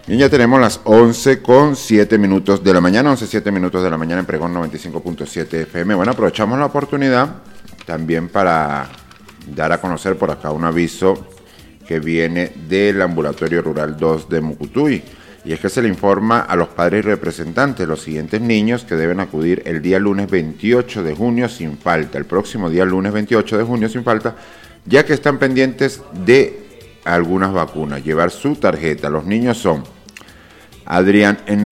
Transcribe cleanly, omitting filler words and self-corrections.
Y ya tenemos las 11:07 de la mañana, 11:07 de la mañana en Pregón 95.7 FM. Bueno, aprovechamos la oportunidad también para dar a conocer por acá un aviso que viene del Ambulatorio Rural 2 de Mucutuy. Y es que se le informa a los padres y representantes los siguientes niños que deben acudir el día lunes 28 de junio sin falta, el próximo día lunes 28 de junio sin falta, ya que están pendientes de algunas vacunas, llevar su tarjeta. Los niños son Adrián